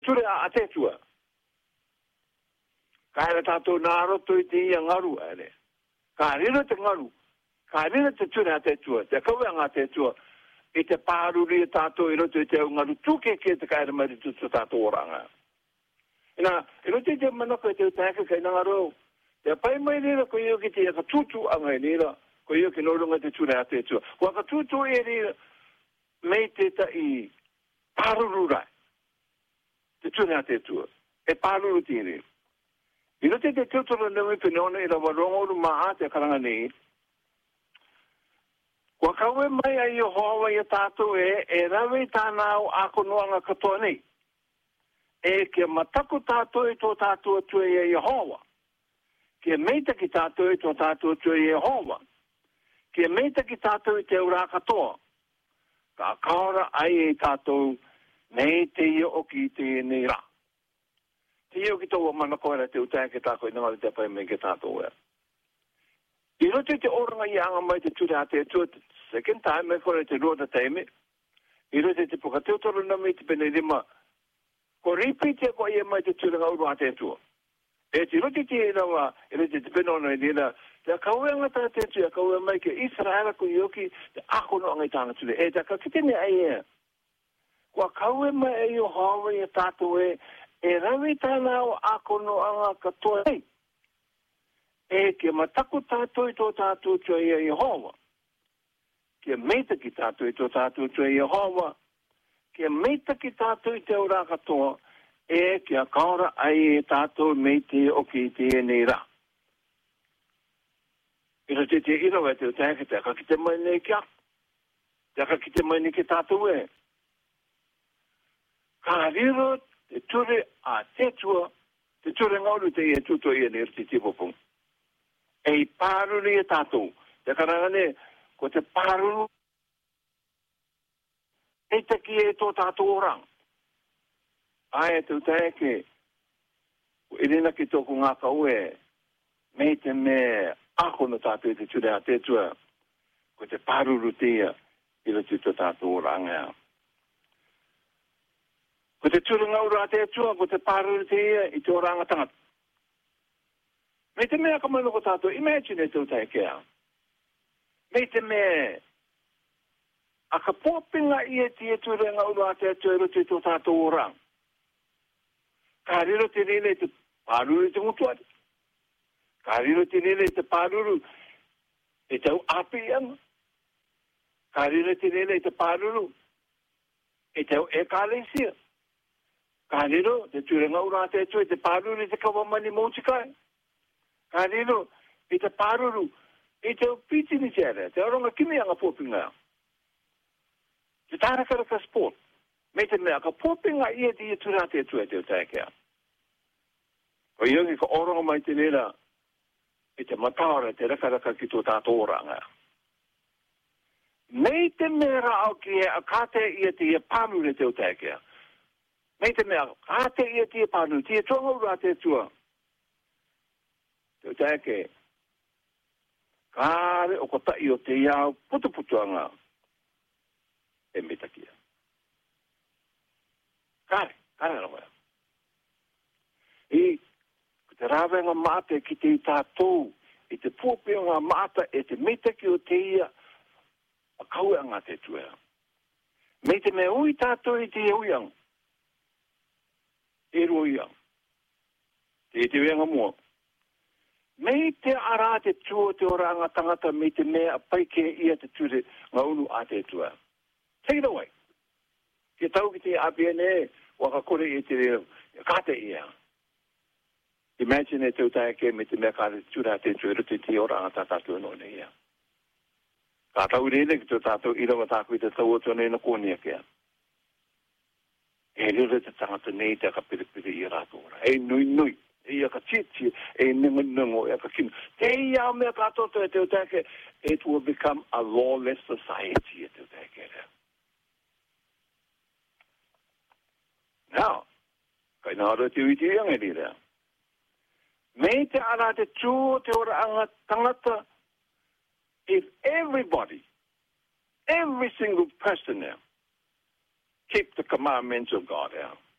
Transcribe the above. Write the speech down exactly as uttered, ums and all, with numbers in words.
ture a te tua. Ka ere tātou nā roto i te ia ngaru ere. Ka rira te ngaru. Ka rira te ture a te tua. Te kauanga a te tua. I te pāruri e tātou i roto i te au ngaru. Tūke ke te ka ere mari tutu tātou oranga. Ina, i roto i te manaka i te utaka kai nangaru. Te pai mai rira ko iu ki te aka tutu anga i rira. Ko iu ki norunga te ture a te tua. Ko aka tutu i rira. Mei te ta i pārururai. Te ture a te tua. E pāruru ti rira. I rote te tutoro nui peneona i rawa rongoru maa te karanga nei. Kua kaue mai a i hoa i a tātou e, e rawe tānau ako noanga katoa nei. E ke matako tātou i tō tātou atu e i hoa. Ke meita ki tātou i tō tātou atu e i hoa. Ke meita ki tātou i te ura katoa. Ka kaora ai e tātou nei te i o ki te nei rā. Te iau ki tōua mana koera te utai ke tāko i ngari te pai me ke tātou ea. I rote te oranga i anga mai te ture a te atua, second time me kore te roda teime. I rote te pokateo toro na me te pene rima. Ko repeat e ko ia mai te ture ngauru a te atua. E te rote te ina wa, i rote te pene ona i nina, te akauenga tā te atua, akauenga mai ke Israela ko ioki, te akono anga i tāna ture. E te kakitene ai ea. Ko akauenga mai e o hawa i a tātou e, e rawi tānau akono anga katoa nei. E ke matako tātou i tō tātou tua i a Yehova. Ke meita ki tātou i tō tātou tua i Yehova. Ke meita ki tātou i te ura katoa. E ke a kaora ai e tātou meite o ki te e nei rā. Ira te te irawa te o tēke te aka ki te mai nei kia. Te aka ki te mai nei ki tātou e. Ka riro te ture a te tua, te ture ngauru te ia tuto ia ni rti tipopung. E i pāruri e tātou. Te karangane, ko te pāruru, e te ki e tō tātou orang. Ai e te utaeke, i rina ki tōku ngā kaue, mei te me ako no tātou i te ture a te tua, ko te pāruru te ia, i le tūto tātou orang ea. Ko te ture ngaura a te atua, ko te pāruru te ia, i te oranga tangata. Me te mea kamano ko tātou, imagine e te utai kea. Me te mea, a ka pōpinga i e te ture ngaura a te atua, i roto i tō tātou orang. Ka riro te rene te pāruru te mutuari. Ka riro te rene te pāruru e tau api anga. Ka riro te rene te pāruru e tau e kālesia. Ka riro, te ture ngaura te atua, te pāruru te kawamani mōtikai. Ka riro, i te pāruru, i te piti ni tere, te aronga kimi anga pōpinga. Te tārakaraka sport. Me te mea, ka pōpinga i e te i ture a te atua te o taekea. O iongi ka oronga mai te nera, i te mataora te rakaraka ki tō tātou oranga. Me te mera au ki e a kate i e te i pāmure te o taekea. Mei te mea, hate ia tia pānu, tia tonga ura te tua. Te utake, kāre o kota i o te iau putuputuanga e metakia. Kāre, kāre rawa. I, te rāwenga māte ki te i tātou, i te pōpionga māta e te metaki o te ia, a kauanga te tua. Mei te mea ui tātou i te iauiang. E roia. Te te wenga mua. Mei te ara te tua te oranga tangata me te mea paike ia te ture ngā unu a te tua. Take it away. Ke tau ki te A B N A waka kore e te reo. Kate ia. Imagine e te utaike me te mea kare ture a te tua rute te oranga tātātua no ne ia. Ka tau rene ki te tātou irawa tāku i te tau oto ne na kōnia kia. E rira te tangata nei te aka piripiri i rātora. E nui nui, e aka titi, e ningo ningo, e aka kino. Te ia mea kātoto e te utake, it will become a lawless society e te utake. Now, kai nāra te uiti ianga rira. Me te ara te tū te ora anga tangata, if everybody, every single person now, keep the commandments of God out.